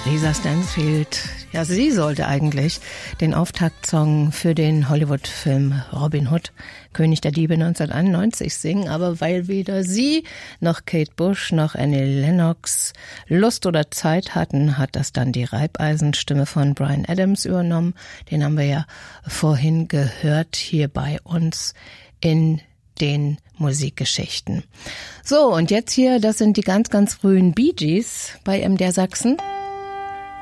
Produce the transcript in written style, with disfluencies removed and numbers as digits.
Lisa Stansfield, ja, sie sollte eigentlich den Auftaktsong für den Hollywood-Film Robin Hood, König der Diebe 1991 singen, aber weil weder sie noch Kate Bush noch Annie Lennox Lust oder Zeit hatten, hat das dann die Reibeisenstimme von Bryan Adams übernommen. Den haben wir ja vorhin gehört hier bei uns in den Musikgeschichten. So, und jetzt hier, das sind die ganz, ganz frühen Bee Gees bei MDR Sachsen.